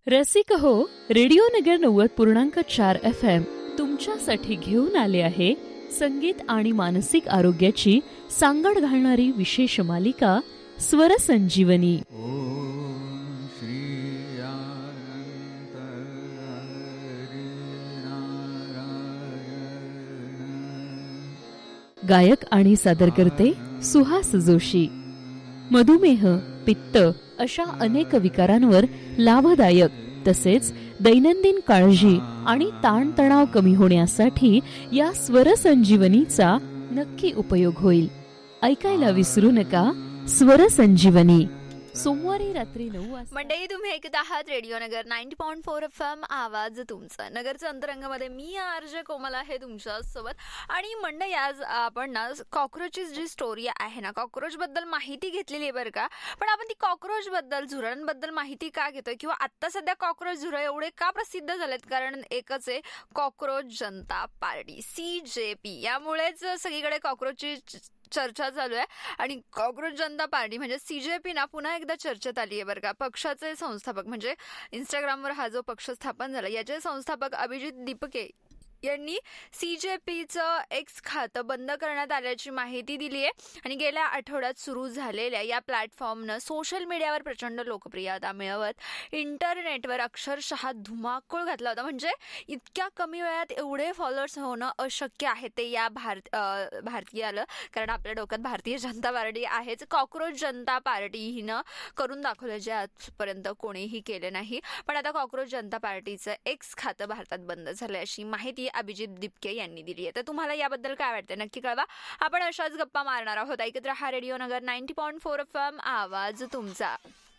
रसिक हो, रेडिओ नगर 90.4 FM तुमच्यासाठी घेऊन आले आहे संगीत आणि मानसिक आरोग्याची सांगड घालणारी विशेष मालिका स्वर संजीवनी. गायक आणि सादरकर्ते सुहास जोशी. मधुमेह, पित्त अशा अनेक विकारांवर लाभदायक तसेच दैनंदिन काळजी आणि ताणतणाव कमी होण्यासाठी या स्वर संजीवनीचा नक्की उपयोग होईल. ऐकायला विसरू नका स्वर संजीवनी. सोमवारी रात्री 9 वाजता. मंडळी, तुम्ही ऐकत आहात रेडिओ नगर 90.4 FM, आवाज तुमचा. नगरच्या अंतरंगामध्ये मी आरजे कोमल आहे तुमच्या सोबत. आणि मंडळी, आज आपण ना कॉक्रोचची जी स्टोरी आहे ना, कॉक्रोच बद्दल माहिती घेतलेली आहे बरं का. पण आपण ती कॉक्रोच बद्दल, झुरळांबद्दल माहिती का घेतोय, किंवा आता सध्या कॉक्रोच झुरळ एवढे का प्रसिद्ध झालेत? कारण एकच आहे, कॉक्रोच जनता पार्टी CJP. यामुळेच सगळीकडे कॉक्रोचची चर्चा चालू आहे. आणि कॉक्रोच जनता पार्टी म्हणजे CJP ना पुन्हा एकदा चर्चेत आली आहे बरं का. पक्षाचे संस्थापक म्हणजे इंस्टाग्रामवर हा जो पक्ष स्थापन झाला, याचे संस्थापक अभिजित दीपके यांनी CJPचं X खातं बंद करण्यात आल्याची माहिती दिली आहे. आणि गेल्या आठवड्यात सुरू झालेल्या या प्लॅटफॉर्मनं सोशल मीडियावर प्रचंड लोकप्रियता मिळवत इंटरनेटवर अक्षरशः धुमाकूळ घातला होता. म्हणजे इतक्या कमी वेळात एवढे फॉलोअर्स होणं अशक्य आहे ते या भारतीयाला. कारण आपल्या डोक्यात भारतीय जनता पार्टी आहेच. कॉक्रोच जनता पार्टी हिनं करून दाखवलं जे आजपर्यंत कोणीही केले नाही. पण आता कॉक्रोच जनता पार्टीचं X खातं भारतात बंद झालं अशी माहिती अभिजित दीपके यांनी दिली आहे. तर तुम्हाला याबद्दल काय वाटतं नक्की कळवा. आपण अशाच गप्पा मारणार आहोत. ऐकत रहा रेडिओ नगर 90.4 FM, आवाज तुमचा.